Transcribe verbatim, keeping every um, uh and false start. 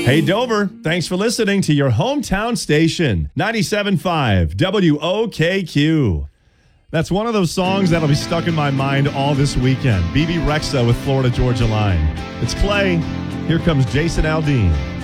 Hey, Dover, thanks for listening to your hometown station, ninety-seven point five W O K Q. That's one of those songs that'll be stuck in my mind all this weekend. Bebe Rexha with Florida Georgia Line. It's Clay. Here comes Jason Aldean.